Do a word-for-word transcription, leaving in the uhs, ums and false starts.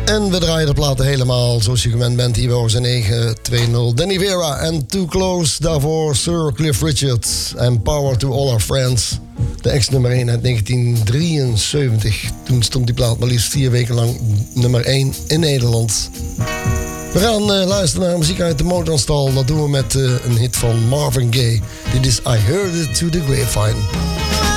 En we draaien de platen helemaal zoals je gewend bent hier bij Origin negen twee nul. Danny Vera en Too Close. Daarvoor Sir Cliff Richard en Power to All Our Friends. De ex-nummer één uit negentien drieënzeventig. Toen stond die plaat maar liefst vier weken lang nummer één in Nederland. We gaan uh, luisteren naar muziek uit de Motown-stal. Dat doen we met uh, een hit van Marvin Gaye. Dit is I Heard It To The Grapevine.